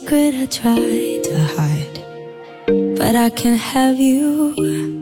secret I try to hide, but I can't have you.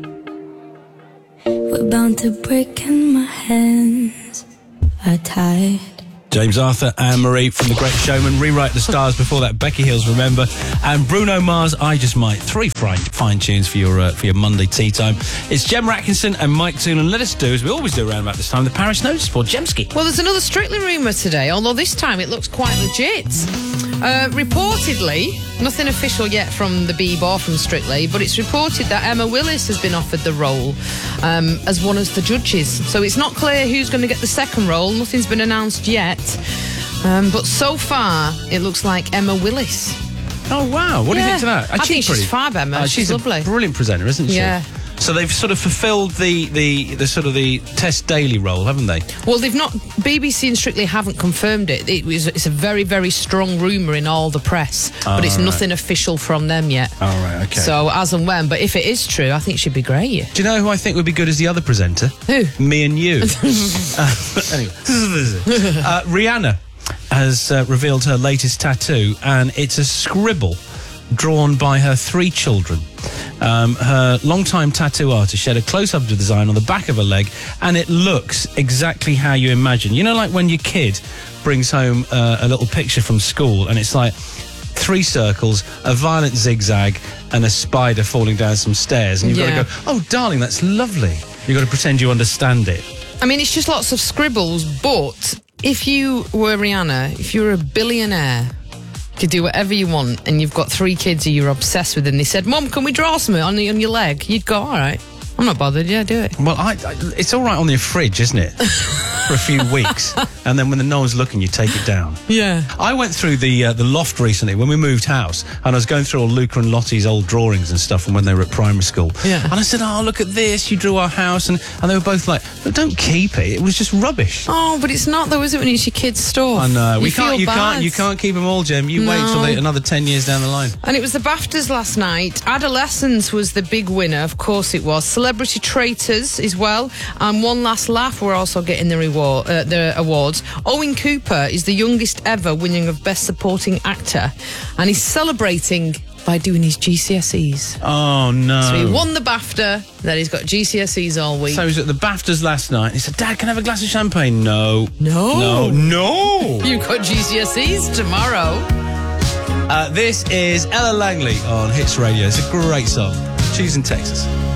We're bound to break and my hands are tied. James Arthur, Anne-Marie from The Great Showman, Rewrite the Stars before that, Becky Hill's Remember, and Bruno Mars, I Just Might. 3 fine tunes for your Monday tea time. It's Gemma Atkinson and Mike Toon, let us do, as we always do around about this time, the Paris Notice Board. Jemski. Well, there's another Strictly rumour today, although this time it looks quite legit. Reportedly, nothing official yet from the Beeb or from Strictly, but it's reported that Emma Willis has been offered the role as one of the judges. So it's not clear who's going to get the second role. Nothing's been announced yet. But so far, it looks like Emma Willis. Oh, wow. What do you think to that? I think she's fab, Emma. She's lovely. A brilliant presenter, isn't she? Yeah. So they've sort of fulfilled the sort of the Tess Daly role, haven't they? Well, they've not. BBC and Strictly haven't confirmed it. It's a very, very strong rumour in all the press, but it's nothing official from them yet. Oh, right, okay. So as and when, but if it is true, I think she'd be great. Do you know who I think would be good as the other presenter? Who? Me and you. Anyway, Rihanna has revealed her latest tattoo, and it's a scribble drawn by her 3 children. Her longtime tattoo artist shared a close-up of the design on the back of her leg, and it looks exactly how you imagine. You know, like when your kid brings home a little picture from school, and it's like 3 circles, a violent zigzag, and a spider falling down some stairs, and you've got to go, oh, darling, that's lovely. You've got to pretend you understand it. I mean, it's just lots of scribbles, but if you were Rihanna, if you were a billionaire, you could do whatever you want, and you've got 3 kids who you're obsessed with, and they said, Mum, can we draw something on your leg? You'd go, all right, I'm not bothered, yeah, do it. Well, it's all right on the fridge, isn't it? For a few weeks, and then when no one's looking, you take it down. Yeah. I went through the loft recently when we moved house, and I was going through all Luca and Lottie's old drawings and stuff from when they were at primary school. Yeah. And I said, oh, look at this, you drew our house, and they were both like, but don't keep it, it was just rubbish. Oh, but it's not though, is it, when it's your kids' stuff? I know. You can't keep them all, Jem. You wait till another 10 years down the line. And it was the BAFTAs last night. Adolescence was the big winner, of course it was. Celebrity Traitors as well, and One Last Laugh were also getting the awards. Owen Cooper is the youngest ever winning of Best Supporting Actor, and he's celebrating by doing his GCSEs. Oh, no. So he won the BAFTA, then he's got GCSEs all week. So he was at the BAFTAs last night, and he said, Dad, can I have a glass of champagne? No. No. No. You've got GCSEs tomorrow. This is Ella Langley on Hits Radio. It's a great song. She's in Texas.